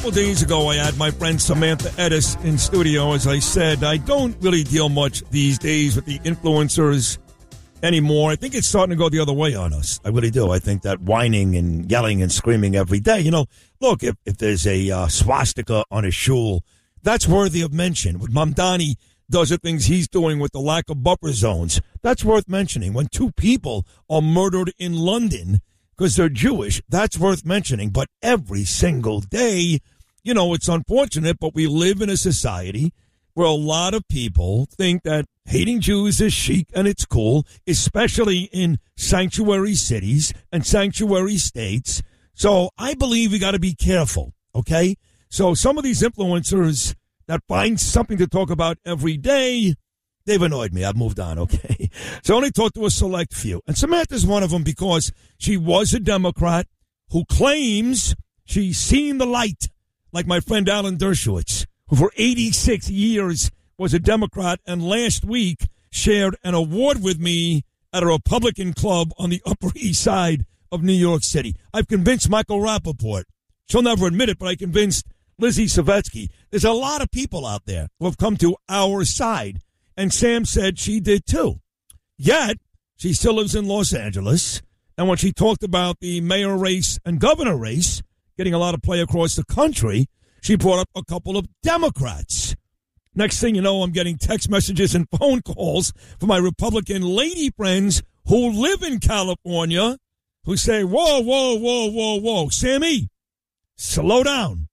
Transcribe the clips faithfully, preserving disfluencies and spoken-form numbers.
couple days ago, I had my friend Samantha Edis in studio. As I said, I don't really deal much these days with the influencers anymore. I think it's starting to go the other way on us. I really do. I think that whining and yelling and screaming every day. You know, look, if, if there's a uh, swastika on a shul, that's worthy of mention. What Mamdani does the things he's doing with the lack of buffer zones, that's worth mentioning. When two people are murdered in London because they're Jewish, that's worth mentioning. But every single day, you know, it's unfortunate, but we live in a society where a lot of people think that hating Jews is chic and it's cool, especially in sanctuary cities and sanctuary states. So I believe we got to be careful, okay? So some of these influencers that find something to talk about every day, they've annoyed me. I've moved on, okay? So I only talked to a select few. And Samantha's one of them because she was a Democrat who claims she's seen the light, like my friend Alan Dershowitz, who for eighty-six years was a Democrat and last week shared an award with me at a Republican club on the Upper East Side of New York City. I've convinced Michael Rappaport. She'll never admit it, but I convinced Lizzie Savetsky. There's a lot of people out there who have come to our side. And Sam said she did too. Yet, she still lives in Los Angeles. And when she talked about the mayor race and governor race, getting a lot of play across the country, she brought up a couple of Democrats. Next thing you know, I'm getting text messages and phone calls from my Republican lady friends who live in California who say, whoa, whoa, whoa, whoa, whoa, Sammy, slow down.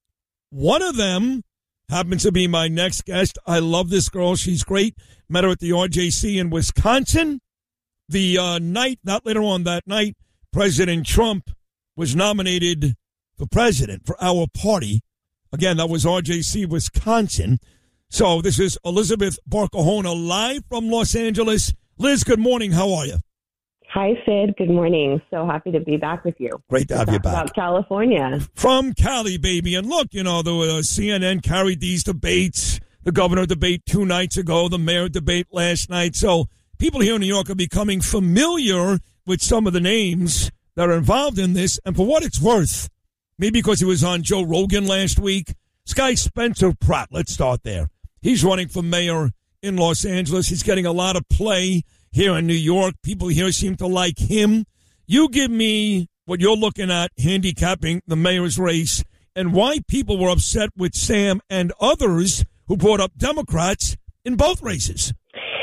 One of them happens to be my next guest. I love this girl. She's great. Met her at the R J C in Wisconsin. The uh, night, not later on that night, President Trump was nominated for president for our party. Again, that was R J C, Wisconsin. So this is Elizabeth Barcahona live from Los Angeles. Liz, good morning. How are you? Hi, Sid. Good morning. So happy to be back with you. Great to have you back. About California. From Cali, baby. And look, you know, the uh, C N N carried these debates. The governor debate two nights ago, the mayor debate last night. So people here in New York are becoming familiar with some of the names that are involved in this. And for what it's worth, maybe because he was on Joe Rogan last week, this guy Spencer Pratt, let's start there. He's running for mayor in Los Angeles. He's getting a lot of play here in New York. People here seem to like him. You give me what you're looking at handicapping the mayor's race and why people were upset with Sam and others who brought up Democrats in both races.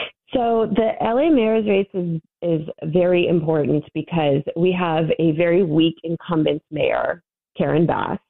So the L A mayor's race is, is very important because we have a very weak incumbent mayor, Karen Bass.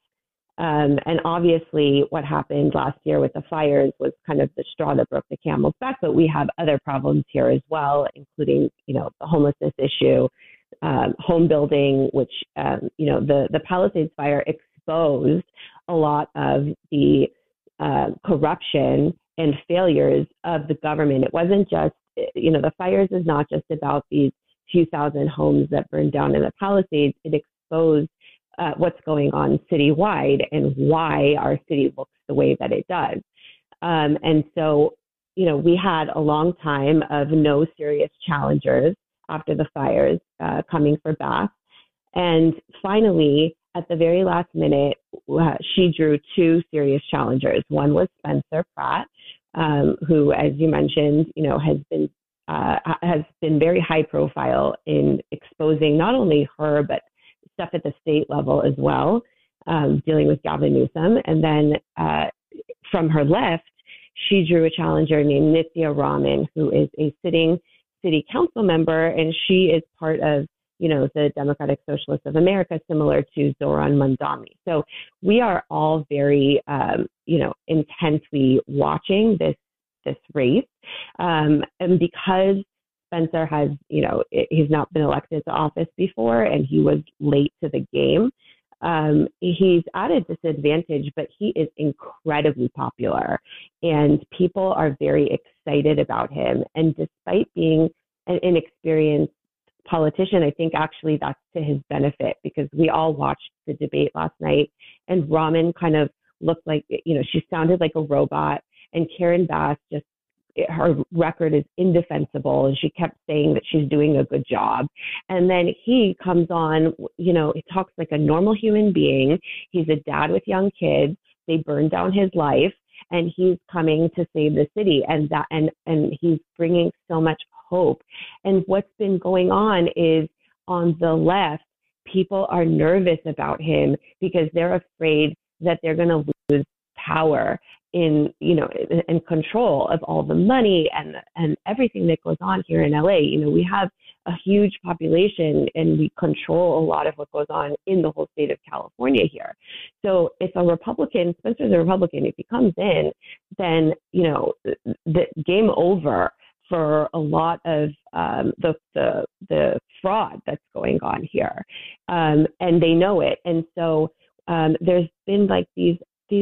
Um, and obviously what happened last year with the fires was kind of the straw that broke the camel's back, but we have other problems here as well, including, you know, the homelessness issue, um, home building, which, um, you know, the, the Palisades fire exposed a lot of the uh, corruption and failures of the government. It wasn't just, you know, the fires is not just about these few thousand homes that burned down in the Palisades. It exposed Uh, what's going on citywide and why our city looks the way that it does. Um, and so, you know, we had a long time of no serious challengers after the fires uh, coming for Bath. And finally, at the very last minute, uh, she drew two serious challengers. One was Spencer Pratt, um, who, as you mentioned, you know, has been uh, has been very high profile in exposing not only her, but stuff at the state level as well, um, dealing with Gavin Newsom. And then uh, from her left, she drew a challenger named Nithya Raman, who is a sitting city council member, and she is part of, you know, the Democratic Socialists of America, similar to Zoran Mandami. So we are all very, um, you know, intensely watching this this race, um, and because Spencer has, you know, he's not been elected to office before and he was late to the game. Um, he's at a disadvantage, but he is incredibly popular and people are very excited about him. And despite being an inexperienced politician, I think actually that's to his benefit because we all watched the debate last night and Raman kind of looked like, you know, she sounded like a robot and Karen Bass just her record is indefensible, and she kept saying that she's doing a good job. And then he comes on, you know, he talks like a normal human being. He's a dad with young kids. They burned down his life, and he's coming to save the city. And that, and, and he's bringing so much hope. And what's been going on is on the left, people are nervous about him because they're afraid that they're going to lose power in, you know, and control of all the money and and everything that goes on here in L A. You know, we have a huge population and we control a lot of what goes on in the whole state of California here. So if a Republican, Spencer's a Republican, if he comes in, then, you know, the game over for a lot of um, the, the the fraud that's going on here, um, and they know it. And so um, there's been like these these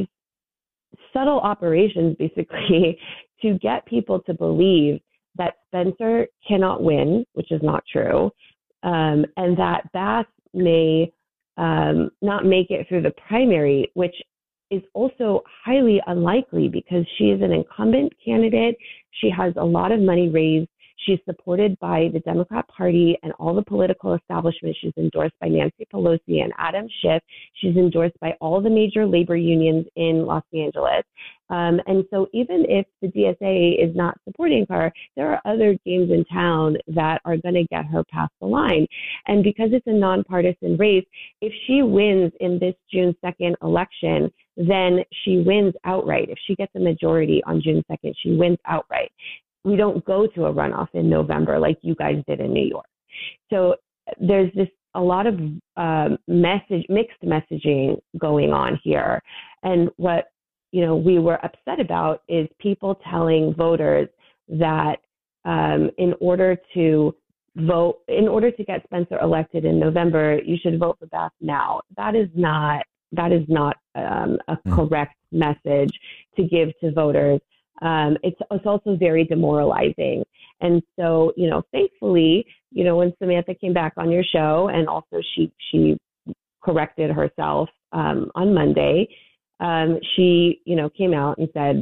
subtle operations, basically, to get people to believe that Spencer cannot win, which is not true, um, and that Bass may um, not make it through the primary, which is also highly unlikely because she is an incumbent candidate. She has a lot of money raised. She's supported by the Democrat Party and all the political establishment. She's endorsed by Nancy Pelosi and Adam Schiff. She's endorsed by all the major labor unions in Los Angeles. Um, and so even if the D S A is not supporting her, there are other games in town that are going to get her past the line. And because it's a nonpartisan race, if she wins in this June second election, then she wins outright. If she gets a majority on June second, she wins outright. We don't go to a runoff in November like you guys did in New York. So there's this a lot of um, message, mixed messaging going on here. And what, you know, we were upset about is people telling voters that um, in order to vote, in order to get Spencer elected in November, you should vote for Beth now. That is not, that is not um, a mm. correct message to give to voters. Um, it's, it's also very demoralizing. And so, you know, thankfully, you know, when Samantha came back on your show and also she, she corrected herself um, on Monday, um, she, you know, came out and said,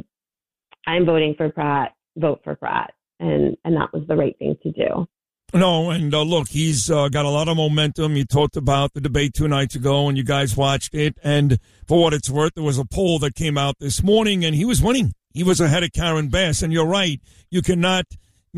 I'm voting for Pratt, vote for Pratt. And, and that was the right thing to do. No, and uh, look, he's uh, got a lot of momentum. You talked about the debate two nights ago, and you guys watched it. And for what it's worth, there was a poll that came out this morning, and he was winning. He was ahead of Karen Bass. And you're right, you cannot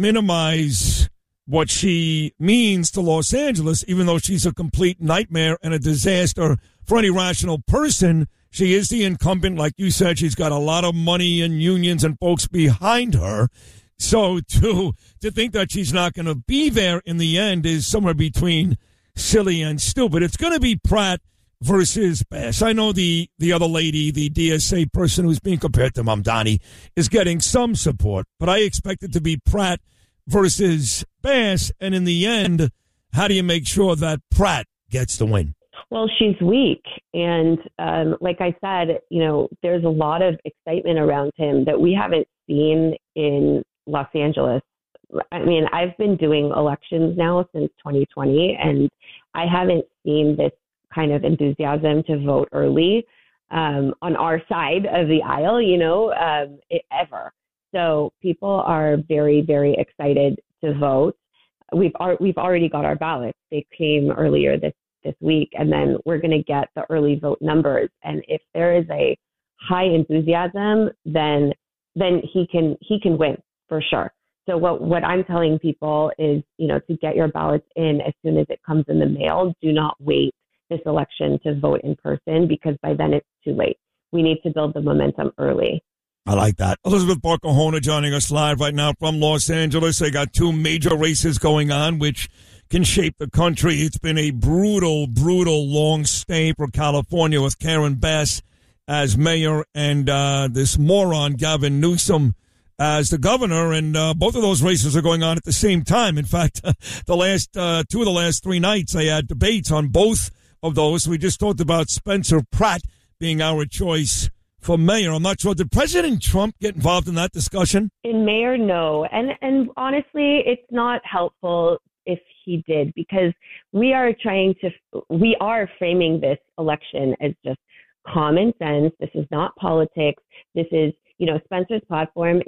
minimize what she means to Los Angeles, even though she's a complete nightmare and a disaster for any rational person. She is the incumbent. Like you said, she's got a lot of money and unions and folks behind her. So to to think that she's not going to be there in the end is somewhere between silly and stupid. It's going to be Pratt versus Bass. I know the, the other lady, the D S A person who's being compared to Mamdani, is getting some support, but I expect it to be Pratt versus Bass. And in the end, how do you make sure that Pratt gets the win? Well, she's weak. And um, like I said, you know, there's a lot of excitement around him that we haven't seen in Los Angeles. I mean, I've been doing elections now since twenty twenty, and I haven't seen this kind of enthusiasm to vote early um, on our side of the aisle, you know, um, it, ever. So people are very, very excited to vote. We've ar- we've already got our ballots. They came earlier this, this week, and then we're going to get the early vote numbers. And if there is a high enthusiasm, then then he can he can win for sure. So what, what I'm telling people is, you know, to get your ballots in as soon as it comes in the mail. Do not wait this election to vote in person, because by then it's too late. We need to build the momentum early. I like that. Elizabeth Barker-Hohner joining us live right now from Los Angeles. They got two major races going on, which can shape the country. It's been a brutal, brutal long stay for California with Karen Bass as mayor and uh, this moron Gavin Newsom as the governor, and uh, both of those races are going on at the same time. In fact, the last uh, two of the last three nights, they had debates on both of those. We just talked about Spencer Pratt being our choice for mayor. I'm not sure. Did President Trump get involved in that discussion? In mayor, no. And and honestly, it's not helpful if he did, because we are trying to, we are framing this election as just common sense. This is not politics. This is, you know, Spencer's platform is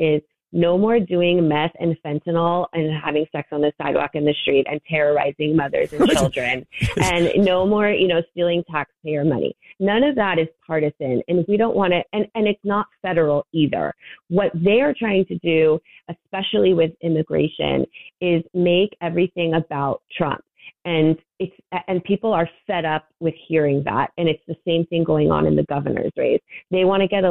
No more doing meth and fentanyl and having sex on the sidewalk in the street and terrorizing mothers and children. And no more, you know, stealing taxpayer money. None of that is partisan. And we don't want to, and, and it's not federal either. What they are trying to do, especially with immigration, is make everything about Trump. And it's and people are fed up with hearing that. And it's the same thing going on in the governor's race. They want to get